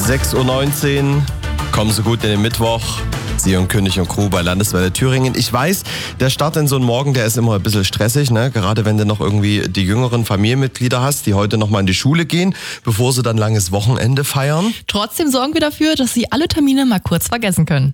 6:19 Uhr. Kommen Sie gut in den Mittwoch. Sie und König und Crew bei Landeswelle Thüringen. Ich weiß, der Start in so einen Morgen, der ist immer ein bisschen stressig, ne? Gerade wenn du noch irgendwie die jüngeren Familienmitglieder hast, die heute noch mal in die Schule gehen, bevor sie dann langes Wochenende feiern. Trotzdem sorgen wir dafür, dass Sie alle Termine mal kurz vergessen können.